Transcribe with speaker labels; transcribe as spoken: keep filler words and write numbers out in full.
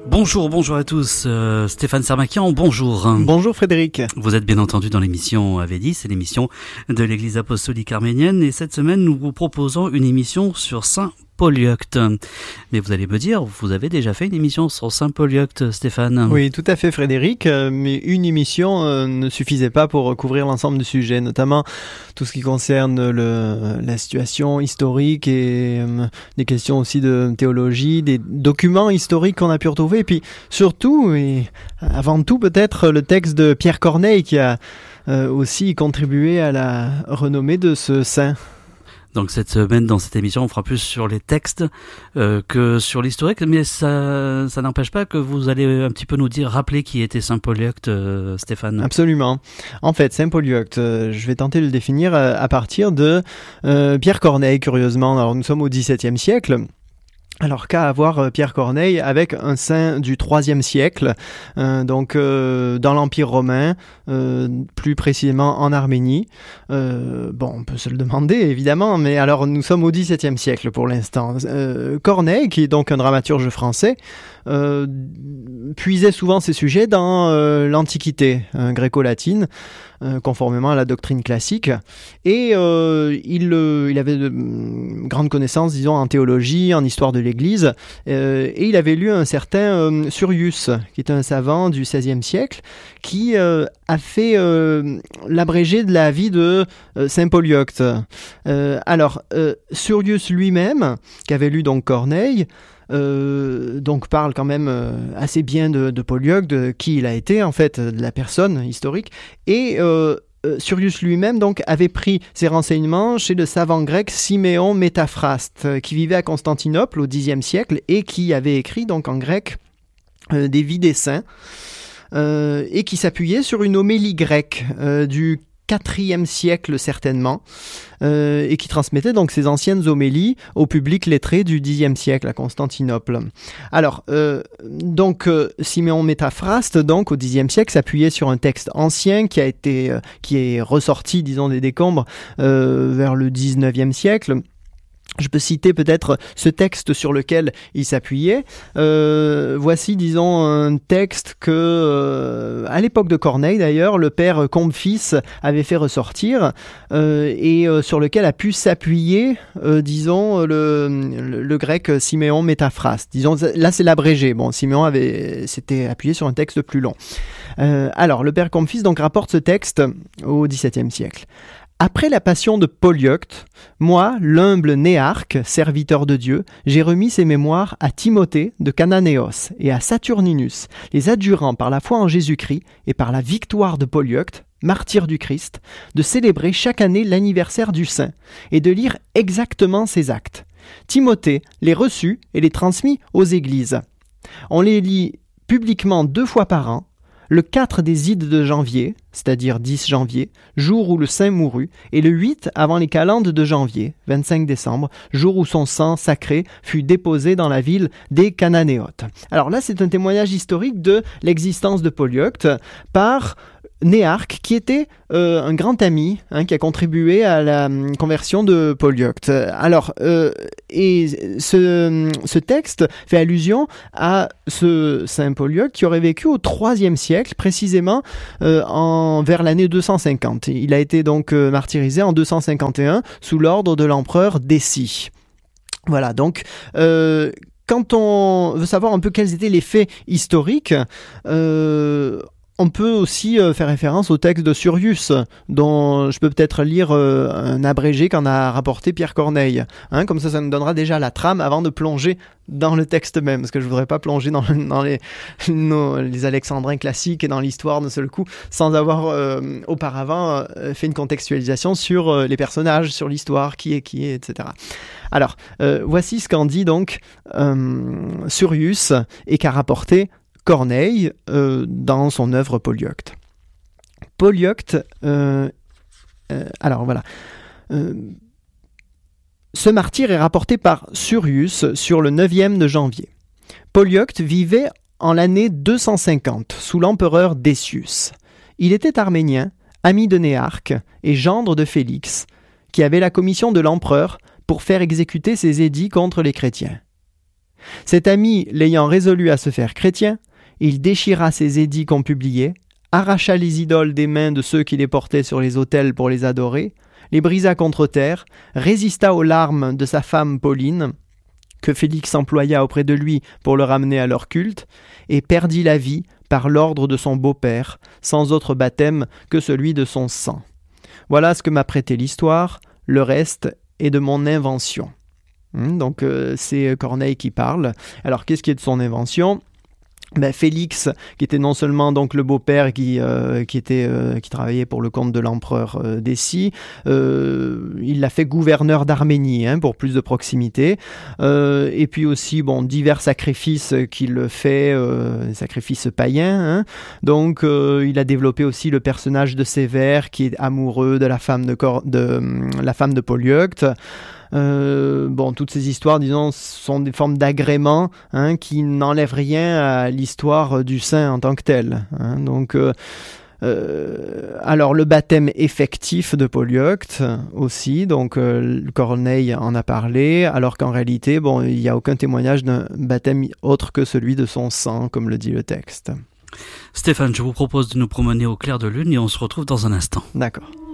Speaker 1: Bonjour, bonjour à tous. Euh, Stéphane Sermakian, bonjour.
Speaker 2: Bonjour Frédéric.
Speaker 1: Vous êtes bien entendu dans l'émission Avedi, c'est l'émission de l'Église apostolique arménienne. Et cette semaine, nous vous proposons une émission sur Saint Polyeucte. Mais vous allez me dire, vous avez déjà fait une émission sur Saint Polyeucte, Stéphane?
Speaker 2: Oui, tout à fait Frédéric, mais une émission euh, ne suffisait pas pour couvrir l'ensemble du sujet, notamment tout ce qui concerne le, la situation historique et euh, des questions aussi de théologie, des documents historiques qu'on a pu retrouver, et puis surtout, et avant tout peut-être, le texte de Pierre Corneille qui a euh, aussi contribué à la renommée de ce saint.
Speaker 1: Donc cette semaine, dans cette émission, on fera plus sur les textes euh, que sur l'historique, mais ça, ça n'empêche pas que vous allez un petit peu nous dire, rappeler qui était Saint Polyeucte, euh, Stéphane.
Speaker 2: Absolument. En fait, Saint Polyeucte, euh, je vais tenter de le définir à, à partir de euh, Pierre Corneille, curieusement. Alors nous sommes au dix-septième siècle. Alors qu'à avoir Pierre Corneille avec un saint du troisième siècle, euh, donc euh, dans l'Empire romain, euh, plus précisément en Arménie. Euh, bon, on peut se le demander évidemment, mais alors nous sommes au dix-septième siècle pour l'instant. Euh, Corneille, qui est donc un dramaturge français, euh, puisait souvent ses sujets dans euh, l'Antiquité euh, gréco-latine, euh, conformément à la doctrine classique, et euh, il, euh, il avait de euh, grandes connaissances, disons, en théologie, en histoire de l'Église, euh, et il avait lu un certain euh, Surius, qui est un savant du seizième siècle, qui euh, a fait euh, l'abrégé de la vie de euh, Saint Polyeucte. Euh, alors, euh, Surius lui-même, qui avait lu donc Corneille, Euh, donc parle quand même euh, assez bien de, de Polyeucte, de qui il a été en fait, de la personne historique, et euh, euh, Surius lui-même donc avait pris ses renseignements chez le savant grec Siméon Métaphraste, euh, qui vivait à Constantinople au dixième siècle et qui avait écrit donc en grec euh, des vies des saints, euh, et qui s'appuyait sur une homélie grecque euh, du quatrième siècle certainement, euh, et qui transmettait donc ces anciennes homélies au public lettré du dixième siècle à Constantinople. Alors, euh, donc euh, Siméon Métaphraste, donc au dixième siècle, s'appuyait sur un texte ancien qui a été, euh, qui est ressorti, disons, des décombres euh, vers le dix-neuvième siècle. Je peux citer peut-être ce texte sur lequel il s'appuyait. Euh, voici, disons, un texte que, euh, à l'époque de Corneille d'ailleurs, le père Combe-Fils avait fait ressortir euh, et euh, sur lequel a pu s'appuyer, euh, disons, le, le, le grec Siméon Métaphraste. Disons, là c'est l'abrégé. Bon, Siméon avait s'était appuyé sur un texte plus long. Euh, alors, le père Combe-Fils donc rapporte ce texte au dix-septième siècle. Après la passion de Polyeucte, moi, l'humble Néarque, serviteur de Dieu, j'ai remis ces mémoires à Timothée de Cananéos et à Saturninus, les adjurant par la foi en Jésus-Christ et par la victoire de Polyeucte, martyr du Christ, de célébrer chaque année l'anniversaire du saint et de lire exactement ses actes. Timothée les reçut et les transmit aux églises. On les lit publiquement deux fois par an, le quatre des ides de janvier, c'est-à-dire dix janvier, jour où le saint mourut, et le huit avant les calendes de janvier, vingt-cinq décembre, jour où son sang sacré fut déposé dans la ville des Cananéotes. Alors là, c'est un témoignage historique de l'existence de Polyeucte par Néarque, qui était euh, un grand ami, hein, qui a contribué à la um, conversion de Polyeucte. Alors, euh, et ce, ce texte fait allusion à ce saint Polyeucte qui aurait vécu au troisième siècle, précisément euh, en, vers l'année deux cent cinquante. Il a été donc euh, martyrisé en deux cent cinquante et un sous l'ordre de l'empereur Décie. Voilà, donc... Euh, quand on veut savoir un peu quels étaient les faits historiques, euh, on peut aussi euh, faire référence au texte de Surius, dont je peux peut-être lire euh, un abrégé qu'en a rapporté Pierre Corneille. Hein, comme ça, ça nous donnera déjà la trame avant de plonger dans le texte même, parce que je ne voudrais pas plonger dans, dans les, nos, les alexandrins classiques et dans l'histoire d'un seul coup, sans avoir euh, auparavant euh, fait une contextualisation sur euh, les personnages, sur l'histoire, qui est qui est, et cetera. Alors, euh, voici ce qu'en dit donc euh, Surius et qu'a rapporté Corneille euh, dans son œuvre Polyeucte. Polyeucte, euh, euh, alors voilà, euh, ce martyr est rapporté par Surius sur le neuvième de janvier. Polyeucte vivait en l'année deux cent cinquante sous l'empereur Décius. Il était arménien, ami de Néarque et gendre de Félix, qui avait la commission de l'empereur pour faire exécuter ses édits contre les chrétiens. Cet ami, l'ayant résolu à se faire chrétien, il déchira ses édits qu'on publiait, arracha les idoles des mains de ceux qui les portaient sur les autels pour les adorer, les brisa contre terre, résista aux larmes de sa femme Pauline, que Félix employa auprès de lui pour le ramener à leur culte, et perdit la vie par l'ordre de son beau-père, sans autre baptême que celui de son sang. Voilà ce que m'a prêté l'histoire, le reste est de mon invention. Hum, donc euh, c'est Corneille qui parle. Alors qu'est-ce qui est de son invention ? Ben, Félix, qui était non seulement donc le beau-père qui euh, qui était euh, qui travaillait pour le compte de l'empereur euh, Décy, euh, il l'a fait gouverneur d'Arménie hein, pour plus de proximité, euh, et puis aussi bon divers sacrifices qu'il fait, euh, sacrifices païens. Hein. Donc euh, il a développé aussi le personnage de Sévère qui est amoureux de la femme de Cor- de euh, la femme de Polyeucte. Euh, bon, toutes ces histoires, disons, sont des formes d'agrément hein, qui n'enlèvent rien à l'histoire du saint en tant que tel. Hein. Donc, euh, euh, alors le baptême effectif de Polyeucte aussi, donc euh, Corneille en a parlé, alors qu'en réalité, bon, il n'y a aucun témoignage d'un baptême autre que celui de son sang, comme le dit le texte.
Speaker 1: Stéphane, je vous propose de nous promener au clair de lune et on se retrouve dans un instant.
Speaker 2: D'accord.